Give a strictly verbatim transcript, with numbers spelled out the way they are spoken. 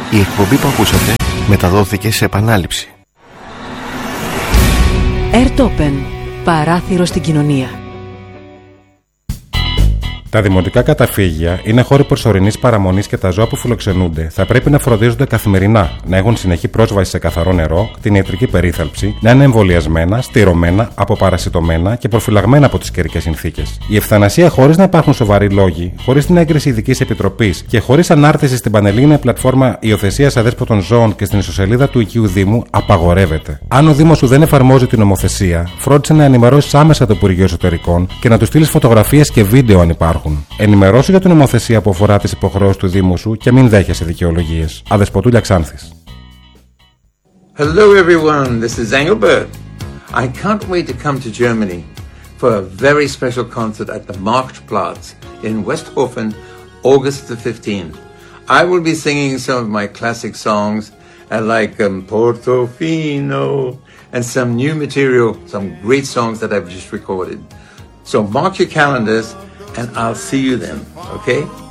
Η εκπομπή που ακούσατε μεταδόθηκε σε επανάληψη. Airtopen, παράθυρο στην κοινωνία. Τα δημοτικά καταφύγια είναι χώροι προσωρινής παραμονής και τα ζώα που φιλοξενούνται θα πρέπει να φροντίζονται καθημερινά, να έχουν συνεχή πρόσβαση σε καθαρό νερό, κτηνιατρική περίθαλψη, να είναι εμβολιασμένα, στηρωμένα, αποπαρασιτωμένα και προφυλαγμένα από τις καιρικές συνθήκες. Η ευθανασία χωρίς να υπάρχουν σοβαροί λόγοι, χωρίς την έγκριση ειδικής επιτροπής και χωρίς ανάρτηση στην Πανελλήνια Πλατφόρμα Υιοθεσίας Αδέσποτων Ζώων και στην ιστοσελίδα του οικείου Δήμου απαγορεύεται. Αν ο Δήμος σου δεν εφαρμόζει την νομοθεσία, φρόντισε να ενημερώσεις άμεσα το Υπουργείο Εσωτερικών και να του στείλεις φωτογραφίες και βίντεο αν υπάρχουν. Ενημερώσου για την νομοθεσία που αφορά τις υποχρεώσεις του Δήμου σου και μην δέχεσαι δικαιολογίες. Αδεσποτούλια Ξάνθης. Hello everyone, this is Engelbert. I can't wait to come to Germany for a very special concert at the Marktplatz in Westhofen, August the fifteenth. I will be singing some of my classic songs uh, like um, Portofino and some new material, some great songs that I've just recorded. So mark your calendars and I'll see you then, okay?